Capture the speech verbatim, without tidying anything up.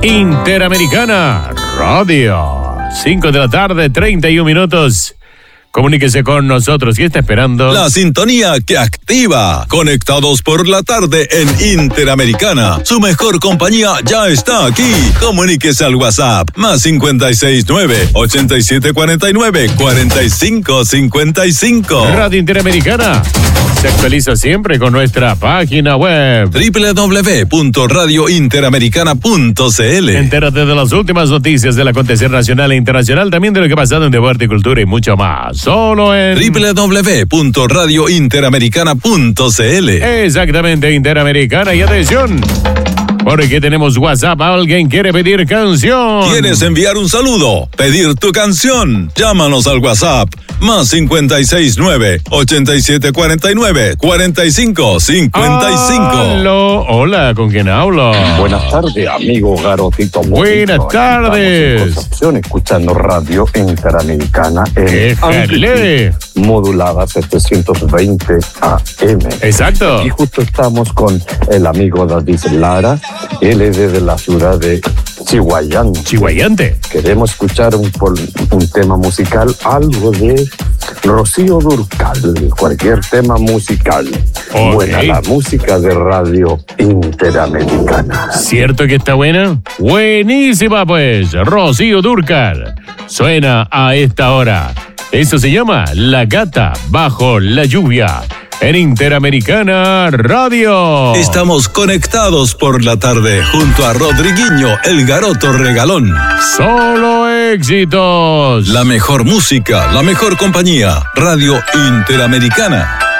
Interamericana Radio. cinco de la tarde, treinta y un minutos. Comuníquese con nosotros. ¿Qué está esperando? La sintonía que activa. Conectados por la tarde en Interamericana. Su mejor compañía ya está aquí. Comuníquese al WhatsApp. Más cincuenta y seis nueve, ochenta y siete cuarenta y nueve, cuarenta y cinco cincuenta y cinco. Radio Interamericana se actualiza siempre con nuestra página web. doble u doble u doble u punto radio interamericana punto c l. Entérate de las últimas noticias del acontecer nacional e internacional. También de lo que ha pasado en deporte y cultura y mucho más. Solo en doble u doble u doble u punto radio interamericana punto c l. Exactamente, Interamericana. Y atención, porque tenemos WhatsApp. Alguien quiere pedir canción. ¿Quieres enviar un saludo? ¿Pedir tu canción? Llámanos al WhatsApp. Más cincuenta y seis nueve, ochenta y siete cuarenta y nueve, cuarenta y cinco cincuenta y cinco. Aló, hola, ¿con quién hablo? Buenas tardes, amigo Garotito. Buenas Bonito. tardes. En Concepción, escuchando Radio Interamericana en Déjale. modulada setecientos veinte A M. Exacto. Y justo estamos con el amigo David Lara. Él es desde la ciudad de Chihuayante. Chihuayante. Queremos escuchar un, un tema musical, algo de Rocío Dúrcal, cualquier tema musical. Okay. Buena la música de Radio Interamericana. ¿Cierto que está buena? Buenísima, pues. Rocío Dúrcal. Suena a esta hora. Eso se llama La Gata Bajo la Lluvia. En Interamericana Radio. Estamos conectados por la tarde junto a Rodriguinho, el Garoto Regalón. Solo éxitos. La mejor música, la mejor compañía. Radio Interamericana.